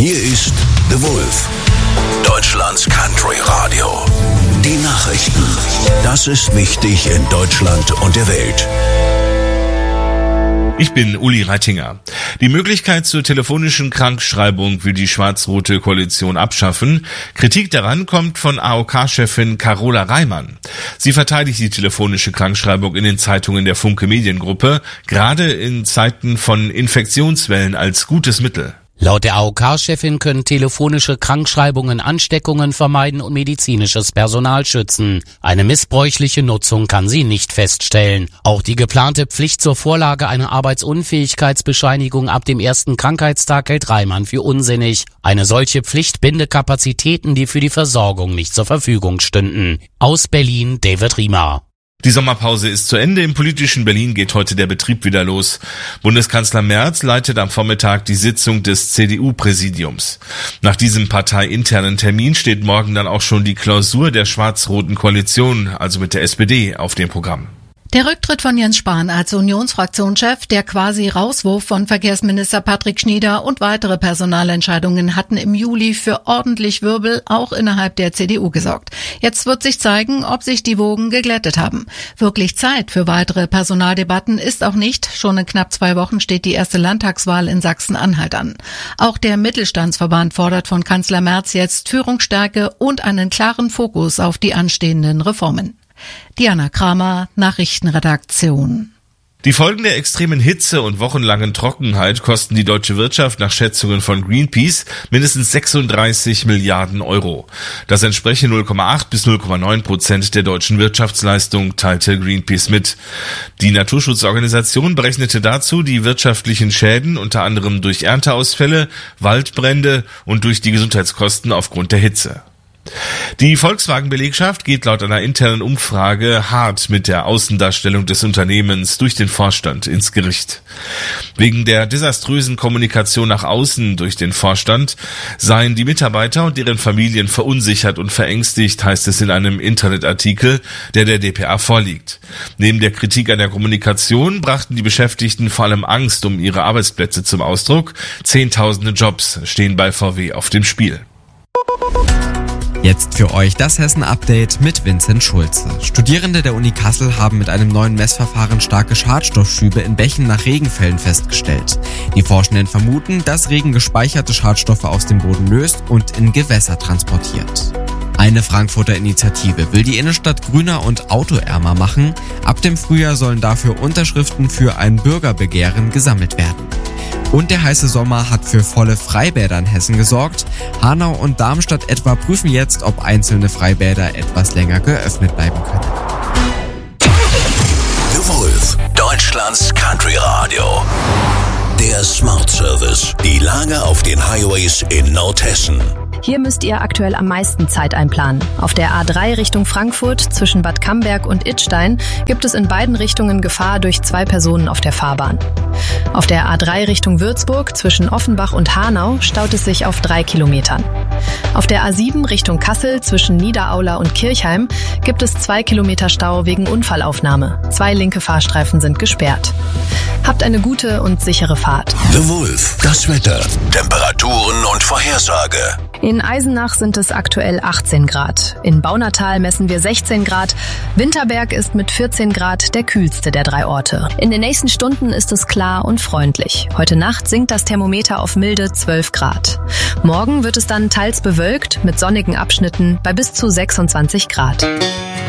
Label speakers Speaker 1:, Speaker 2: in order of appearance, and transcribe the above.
Speaker 1: Hier ist The Wolf, Deutschlands Country Radio. Die Nachrichten. Das ist wichtig in Deutschland und der Welt.
Speaker 2: Ich bin Uli Reitinger. Die Möglichkeit zur telefonischen Krankschreibung will die schwarz-rote Koalition abschaffen. Kritik daran kommt von AOK-Chefin Carola Reimann. Sie verteidigt die telefonische Krankschreibung in den Zeitungen der Funke Mediengruppe, gerade in Zeiten von Infektionswellen als gutes Mittel.
Speaker 3: Laut der AOK-Chefin können telefonische Krankschreibungen Ansteckungen vermeiden und medizinisches Personal schützen. Eine missbräuchliche Nutzung kann sie nicht feststellen. Auch die geplante Pflicht zur Vorlage einer Arbeitsunfähigkeitsbescheinigung ab dem ersten Krankheitstag hält Reimann für unsinnig. Eine solche Pflicht binde Kapazitäten, die für die Versorgung nicht zur Verfügung stünden. Aus Berlin, David Riemer.
Speaker 2: Die Sommerpause ist zu Ende. Im politischen Berlin geht heute der Betrieb wieder los. Bundeskanzler Merz leitet am Vormittag die Sitzung des CDU-Präsidiums. Nach diesem parteiinternen Termin steht morgen dann auch schon die Klausur der schwarz-roten Koalition, also mit der SPD, auf dem Programm.
Speaker 4: Der Rücktritt von Jens Spahn als Unionsfraktionschef, der quasi Rauswurf von Verkehrsminister Patrick Schnieder und weitere Personalentscheidungen hatten im Juli für ordentlich Wirbel auch innerhalb der CDU gesorgt. Jetzt wird sich zeigen, ob sich die Wogen geglättet haben. Wirklich Zeit für weitere Personaldebatten ist auch nicht. Schon in knapp 2 Wochen steht die erste Landtagswahl in Sachsen-Anhalt an. Auch der Mittelstandsverband fordert von Kanzler Merz jetzt Führungsstärke und einen klaren Fokus auf die anstehenden Reformen. Diana Kramer, Nachrichtenredaktion.
Speaker 2: Die Folgen der extremen Hitze und wochenlangen Trockenheit kosten die deutsche Wirtschaft nach Schätzungen von Greenpeace mindestens 36 Milliarden Euro. Das entspreche 0,8 bis 0,9% der deutschen Wirtschaftsleistung, teilte Greenpeace mit. Die Naturschutzorganisation berechnete dazu die wirtschaftlichen Schäden unter anderem durch Ernteausfälle, Waldbrände und durch die Gesundheitskosten aufgrund der Hitze. Die Volkswagen-Belegschaft geht laut einer internen Umfrage hart mit der Außendarstellung des Unternehmens durch den Vorstand ins Gericht. Wegen der desaströsen Kommunikation nach außen durch den Vorstand seien die Mitarbeiter und deren Familien verunsichert und verängstigt, heißt es in einem Internetartikel, der dpa vorliegt. Neben der Kritik an der Kommunikation brachten die Beschäftigten vor allem Angst um ihre Arbeitsplätze zum Ausdruck. Zehntausende Jobs stehen bei VW auf dem Spiel.
Speaker 5: Jetzt für euch das Hessen-Update mit Vincent Schulze. Studierende der Uni Kassel haben mit einem neuen Messverfahren starke Schadstoffschübe in Bächen nach Regenfällen festgestellt. Die Forschenden vermuten, dass Regen gespeicherte Schadstoffe aus dem Boden löst und in Gewässer transportiert. Eine Frankfurter Initiative will die Innenstadt grüner und autoärmer machen. Ab dem Frühjahr sollen dafür Unterschriften für ein Bürgerbegehren gesammelt werden. Und der heiße Sommer hat für volle Freibäder in Hessen gesorgt. Hanau und Darmstadt etwa prüfen jetzt, ob einzelne Freibäder etwas länger geöffnet bleiben können.
Speaker 1: The Wolf, Deutschlands Country Radio. Der Smart Service. Die Lage auf den Highways in Nordhessen.
Speaker 6: Hier müsst ihr aktuell am meisten Zeit einplanen. Auf der A3 Richtung Frankfurt zwischen Bad Camberg und Idstein gibt es in beiden Richtungen Gefahr durch 2 Personen auf der Fahrbahn. Auf der A3 Richtung Würzburg zwischen Offenbach und Hanau staut es sich auf 3 Kilometern. Auf der A7 Richtung Kassel zwischen Niederaula und Kirchheim gibt es 2 Kilometer Stau wegen Unfallaufnahme. 2 linke Fahrstreifen sind gesperrt. Habt eine gute und sichere Fahrt.
Speaker 1: The Wolf, das Wetter, Temperaturen und Vorhersage.
Speaker 6: In Eisenach sind es aktuell 18 Grad. In Baunatal messen wir 16 Grad. Winterberg ist mit 14 Grad der kühlste der 3 Orte. In den nächsten Stunden ist es klar und freundlich. Heute Nacht sinkt das Thermometer auf milde 12 Grad. Morgen wird es dann teils bewölkt mit sonnigen Abschnitten bei bis zu 26 Grad.